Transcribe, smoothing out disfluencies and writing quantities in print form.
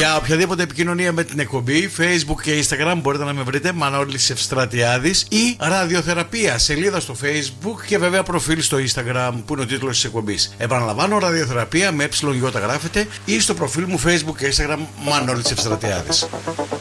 Για οποιαδήποτε επικοινωνία με την εκπομπή, Facebook και Instagram μπορείτε να με βρείτε Μανώλης Ευστρατιάδης ή Ραδιοθεραπεία, σελίδα στο Facebook και βέβαια προφίλ στο Instagram που είναι ο τίτλος της εκπομπής. Επαναλαμβάνω, Ραδιοθεραπεία με ΕΙ γράφετε ή στο προφίλ μου Facebook και Instagram Μανώλης Ευστρατιάδης.